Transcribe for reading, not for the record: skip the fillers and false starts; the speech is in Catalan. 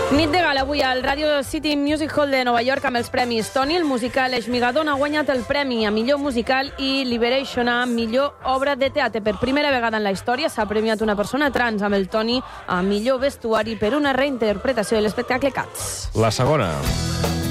Nit de gala avui al Radio City Music Hall de Nova York amb els premis Tony. El musical Eixmigadon ha guanyat el premi a millor musical i Liberation a millor obra de teatre. Per primera vegada en la història s'ha premiat una persona trans amb el Tony a millor vestuari per una reinterpretació de l'espectacle Cats. La segona.